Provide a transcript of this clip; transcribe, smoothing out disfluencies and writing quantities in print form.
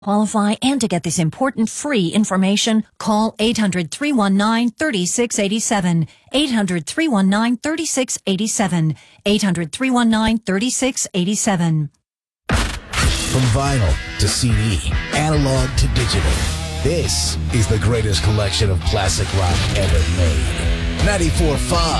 Qualify and to get this important free information, call 800-319-3687. 800-319-3687. 800-319-3687. From vinyl to CD, analog to digital, this is the greatest collection of classic rock ever made. 94.5